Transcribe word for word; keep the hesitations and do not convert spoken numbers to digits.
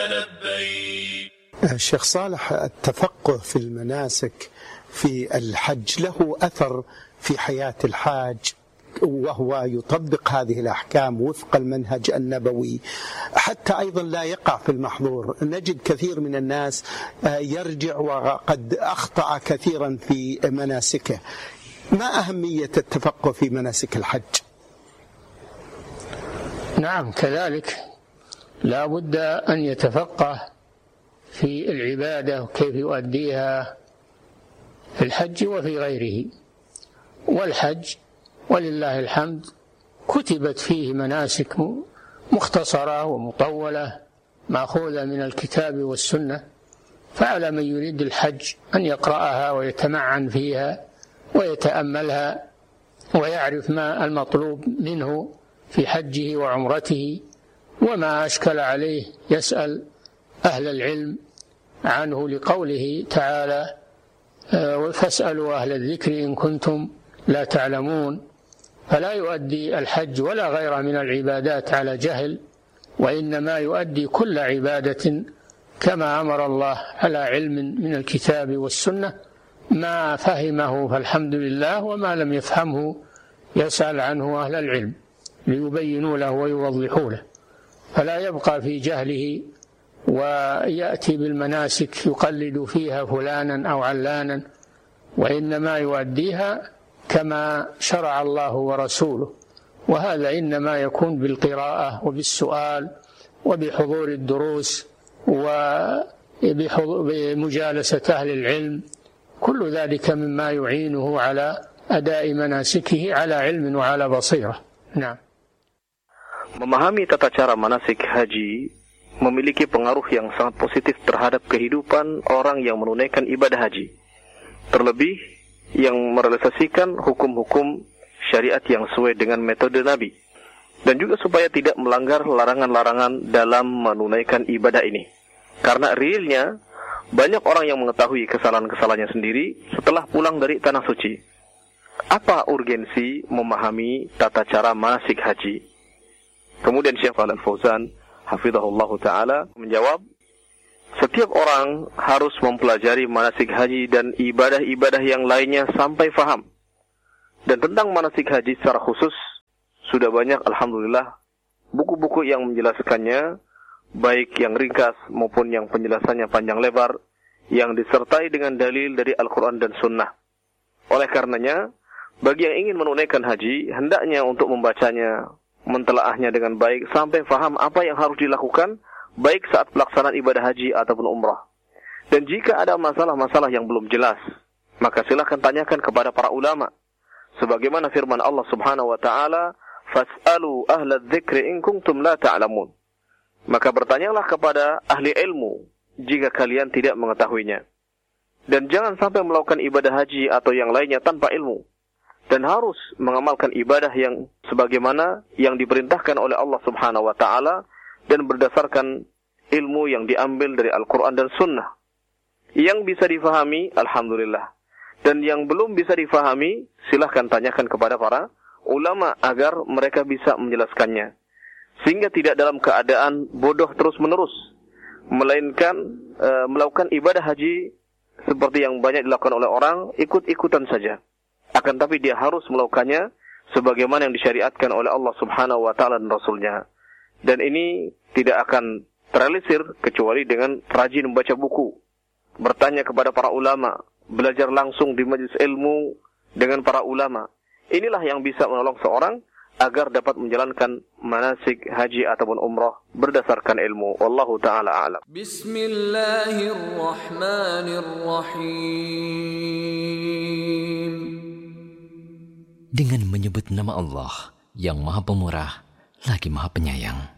لبيك. الشيخ صالح، التفقه في المناسك في الحج له أثر في حياة الحاج، وهو يطبق هذه الأحكام وفق المنهج النبوي حتى أيضا لا يقع في المحظور. نجد كثير من الناس يرجع وقد أخطأ كثيرا في مناسكه. ما أهمية التفقه في مناسك الحج؟ نعم، كذلك لا بد أن يتفقه في العبادة وكيف يؤديها في الحج وفي غيره. والحج ولله الحمد كتبت فيه مناسك مختصرة ومطولة مأخوذة من الكتاب والسنة، فعلى من يريد الحج أن يقرأها ويتمعن فيها ويتأملها ويعرف ما المطلوب منه في حجه وعمرته، وما أشكل عليه يسأل أهل العلم عنه، لقوله تعالى: فاسألوا أهل الذكر إن كنتم لا تعلمون. فلا يؤدي الحج ولا غيره من العبادات على جهل، وإنما يؤدي كل عبادة كما أمر الله على علم من الكتاب والسنة، ما فهمه فالحمد لله، وما لم يفهمه يسأل عنه أهل العلم ليبينوا له ويوضحوا له، فلا يبقى في جهله ويأتي بالمناسك يقلد فيها فلانا أو علانا، وإنما يؤديها كما شرع الله ورسوله. وهذا إنما يكون بالقراءة وبالسؤال وبحضور الدروس وبمجالسة أهل العلم، كل ذلك مما يعينه على أداء مناسكه على علم وعلى بصيرة. نعم. Memahami tata cara manasik haji memiliki pengaruh yang sangat positif terhadap kehidupan orang yang menunaikan ibadah haji, terlebih yang merealisasikan hukum-hukum syariat yang sesuai dengan metode Nabi, dan juga supaya tidak melanggar larangan-larangan dalam menunaikan ibadah ini. Karena realnya banyak orang yang mengetahui kesalahan-kesalahannya sendiri setelah pulang dari tanah suci. Apa urgensi memahami tata cara manasik haji? Kemudian Syekh Shalih Al-Fauzan hafizahullah ta'ala menjawab, setiap orang harus mempelajari manasik haji dan ibadah-ibadah yang lainnya sampai faham. Dan tentang manasik haji secara khusus, sudah banyak alhamdulillah buku-buku yang menjelaskannya, baik yang ringkas maupun yang penjelasannya panjang lebar, yang disertai dengan dalil dari Al-Quran dan Sunnah. Oleh karenanya, bagi yang ingin menunaikan haji, hendaknya untuk membacanya, mentelaahnya dengan baik sampai faham apa yang harus dilakukan, baik saat pelaksanaan ibadah haji ataupun umrah. Dan jika ada masalah-masalah yang belum jelas, maka silakan tanyakan kepada para ulama. Sebagaimana firman Allah Subhanahu wa taala, "Fas'alu ahla dzikri in kuntum la ta'lamun." Maka bertanyalah kepada ahli ilmu jika kalian tidak mengetahuinya. Dan jangan sampai melakukan ibadah haji atau yang lainnya tanpa ilmu. Dan harus mengamalkan ibadah yang sebagaimana yang diperintahkan oleh Allah Subhanahu wa taala dan berdasarkan ilmu yang diambil dari Al-Quran dan Sunnah. Yang bisa difahami, alhamdulillah. Dan yang belum bisa difahami, silahkan tanyakan kepada para ulama agar mereka bisa menjelaskannya. Sehingga tidak dalam keadaan bodoh terus-menerus, melainkan e, melakukan ibadah haji seperti yang banyak dilakukan oleh orang, ikut-ikutan saja. Akan tapi dia harus melakukannya sebagaimana yang disyariatkan oleh Allah Subhanahu wa taala dan Rasulnya. Dan ini tidak akan terrealisir kecuali dengan rajin membaca buku, bertanya kepada para ulama, belajar langsung di majelis ilmu dengan para ulama. Inilah yang bisa menolong seorang agar dapat menjalankan manasik haji ataupun umrah berdasarkan ilmu. Wallahu taala a'lam. Bismillahirrahmanirrahim. Dengan menyebut nama Allah yang Maha Pemurah lagi Maha Penyayang.